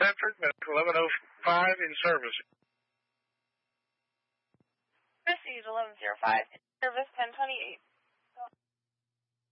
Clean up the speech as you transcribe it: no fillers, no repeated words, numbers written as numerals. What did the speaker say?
Bedford, 1105 in service. Proceed 1105, service 1028.